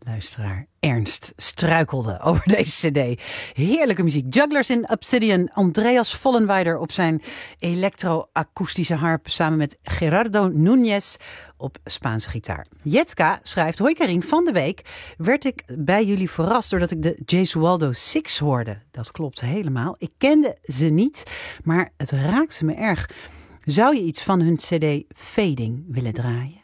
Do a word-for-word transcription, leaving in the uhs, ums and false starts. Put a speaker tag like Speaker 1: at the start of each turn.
Speaker 1: luisteraar Ernst struikelde over deze cd. Heerlijke muziek. Jugglers in Obsidian. Andreas Vollenweider op zijn elektro-akoestische harp samen met Gerardo Núñez op Spaanse gitaar. Jetka schrijft: hoi Karin, van de week werd ik bij jullie verrast doordat ik de Gesualdo Six hoorde. Dat klopt helemaal. Ik kende ze niet, maar het raakte me erg. Zou je iets van hun cd Fading willen draaien?